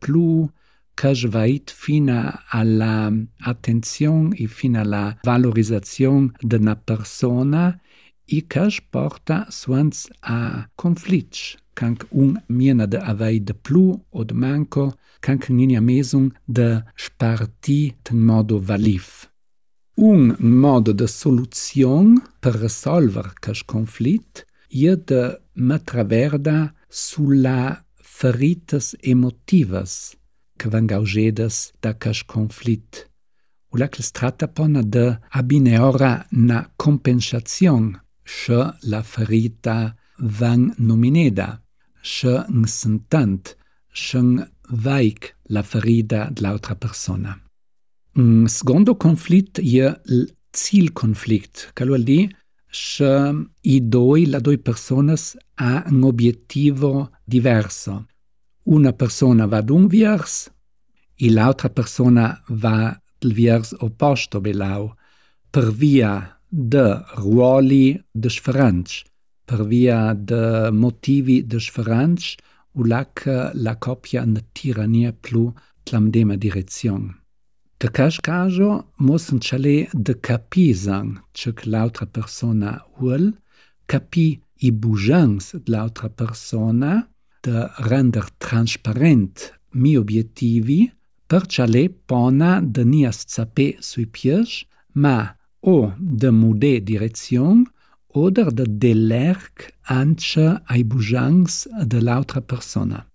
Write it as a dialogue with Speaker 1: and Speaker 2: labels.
Speaker 1: plu casvait fina alla attenzione e fina alla valorizzazione della persona e cas porta suans a conflitti, canc miena de avei de plu o de manco, canc ninia mesum de sparti in modo valif. Un modo de soluzione per resolver cas conflitt ie de metraverda sulla feritas emotivas che van gaugedas da cas conflitt. Ula che tratta pona de abineora na compensazione se la ferita van nomineda, se n sentant, se n vaik la ferida dell'altra persona. Un secondo conflitt ie il zielconflitt, che vuol dire se la due personas ha un obiettivo diverso. Una persona va d'un viers e l'altra persona va del viers opposto belau, per via de ruoli differents, per via de motivi differents, la coppia ne tira nie plu tlamdema direzione. De cas caso mussen chale de capisan ce che l'altra persona vuol, capi i bugens dell'altra persona, de render transparent mi obiettivi, per chale pona de nias sape sui pies, ma o de mude direzione, oder de delerc ance ai bugens dell'altra persona.